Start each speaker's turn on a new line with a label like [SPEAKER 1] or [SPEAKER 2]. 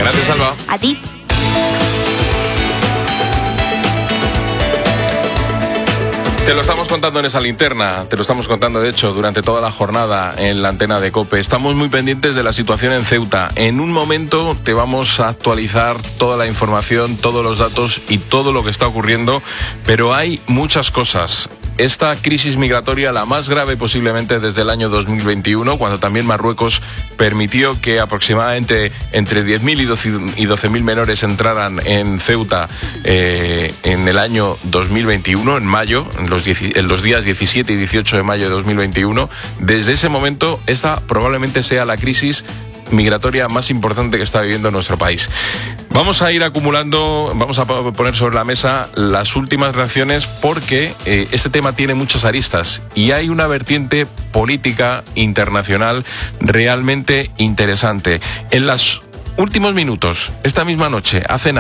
[SPEAKER 1] Gracias, Alba.
[SPEAKER 2] A ti.
[SPEAKER 1] Te lo estamos contando en esa linterna, te lo estamos contando de hecho durante toda la jornada en la antena de COPE. Estamos muy pendientes de la situación en Ceuta. En un momento te vamos a actualizar toda la información, todos los datos y todo lo que está ocurriendo, pero hay muchas cosas. Esta crisis migratoria, la más grave posiblemente desde el año 2021, cuando también Marruecos permitió que aproximadamente entre 10.000 y 12.000 menores entraran en Ceuta en el año 2021, en mayo, en los días 17 y 18 de mayo de 2021. Desde ese momento, esta probablemente sea la crisis migratoria más importante que está viviendo nuestro país. Vamos a ir acumulando, vamos a poner sobre la mesa las últimas reacciones porque este tema tiene muchas aristas y hay una vertiente política internacional realmente interesante. En los últimos minutos, esta misma noche, hace nada,